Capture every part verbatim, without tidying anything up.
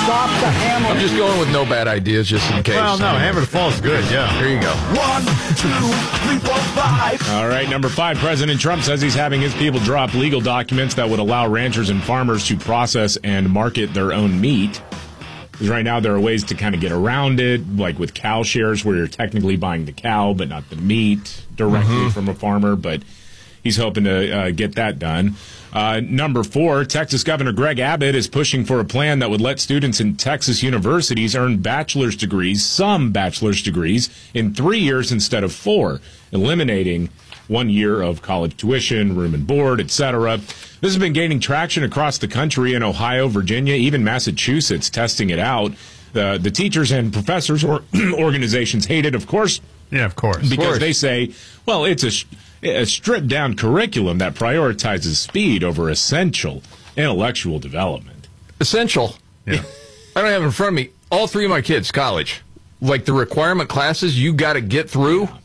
stop the hammer. I'm just going with no bad ideas, just in case. Well, no, hammer to fall is good, yeah. There you go. One, two, three, four, five. All right, number five, President Trump says he's having his people drop legal documents that would allow ranchers and farmers to process and market their own meat. Because right now there are ways to kind of get around it, like with cow shares where you're technically buying the cow but not the meat directly mm-hmm. from a farmer, but he's hoping to uh, get that done. Uh, number four, Texas Governor Greg Abbott is pushing for a plan that would let students in Texas universities earn bachelor's degrees, some bachelor's degrees, in three years instead of four, eliminating one year of college tuition, room and board, et cetera. This has been gaining traction across the country in Ohio, Virginia, even Massachusetts, testing it out. Uh, the teachers and professors or organizations hate it, of course. Yeah, of course. Because of course. they say, well, it's a... a stripped-down curriculum that prioritizes speed over essential intellectual development. Essential? Yeah. I don't have it in front of me. All three of my kids, college. Like the requirement classes you got to get through. Yeah.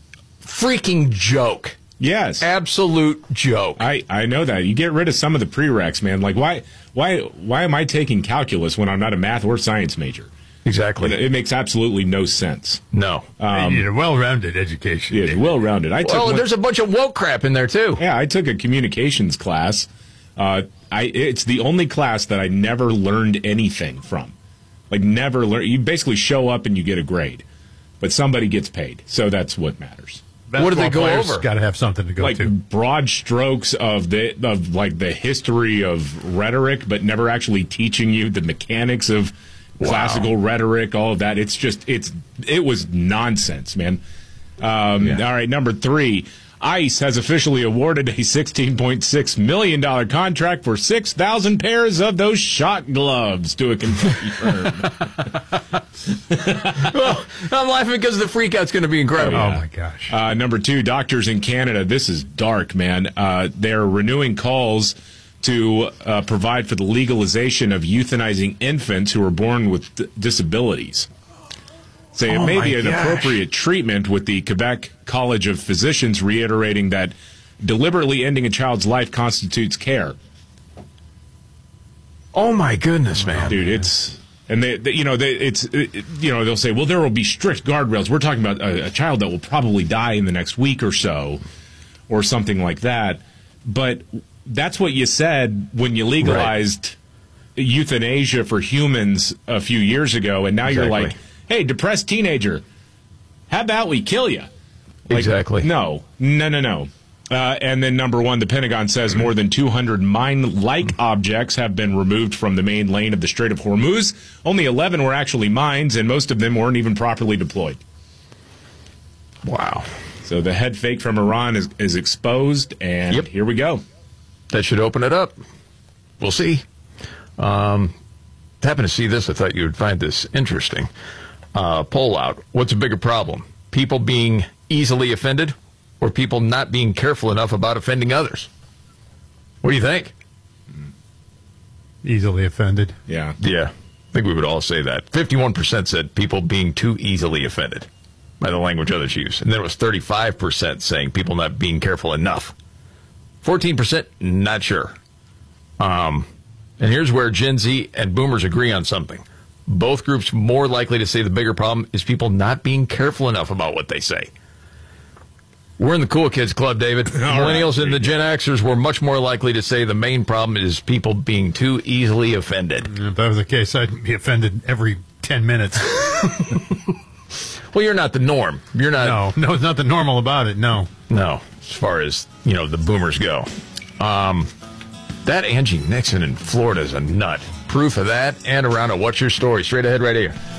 Freaking joke. Yes. Absolute joke. I, I know that. You get rid of some of the prereqs, man. Like, why, why, why am I taking calculus when I'm not a math or science major? Exactly. It, it makes absolutely no sense. No. Um, you need a well-rounded education. Yeah, well-rounded. I took well, one, there's a bunch of woke crap in there, too. Yeah, I took a communications class. Uh, I It's the only class that I never learned anything from. Like, never learn. You basically show up and you get a grade. But somebody gets paid. So that's what matters. What do they go over? Got to have something to go like to. Like broad strokes of the of like the history of rhetoric, but never actually teaching you the mechanics of wow. classical rhetoric, all of that. It's just it's it was nonsense, man. Um, yeah. All right, number three. ICE has officially awarded a sixteen point six million dollars contract for six thousand pairs of those shot gloves to a Kentucky firm. Well, I'm laughing because the freakout's going to be incredible. Oh, yeah. oh my gosh. Uh, number two, doctors in Canada. This is dark, man. Uh, they're renewing calls to uh, provide for the legalization of euthanizing infants who are born with d- disabilities. Say it oh may be an gosh. appropriate treatment, with the Quebec College of Physicians reiterating that deliberately ending a child's life constitutes care. Oh my goodness, man, dude! It's and they, they you know, they, it's it, you know, they'll say, well, there will be strict guardrails. We're talking about a, a child that will probably die in the next week or so, or something like that. But that's what you said when you legalized right. euthanasia for humans a few years ago, and now exactly. you're like, hey, depressed teenager, how about we kill you? Like, exactly. No, no, no, no. Uh, and then number one, the Pentagon says more than two hundred mine-like objects have been removed from the main lane of the Strait of Hormuz. Only eleven were actually mines, and most of them weren't even properly deployed. Wow. So the head fake from Iran is, is exposed, and yep. here we go. That should open it up. We'll see. Um, happened to see this. I thought you would find this interesting. Uh, poll out. What's a bigger problem? People being easily offended or people not being careful enough about offending others? What do you think? Easily offended. Yeah. Yeah. I think we would all say that. fifty-one percent said people being too easily offended by the language others use. And then it was thirty-five percent saying people not being careful enough. fourteen percent not sure. Um, and here's where Gen Z and boomers agree on something. Both groups more likely to say the bigger problem is people not being careful enough about what they say. We're in the cool kids club, David. Millennials right. and the Gen Xers were much more likely to say the main problem is people being too easily offended. If that was the case, I'd be offended every ten minutes. Well, you're not the norm. You're not. No, no, it's not the normal about it. No, no. As far as you know, the boomers go. Um, that Angie Nixon in Florida is a nut. Proof of that and around it. What's your story? Straight ahead right here.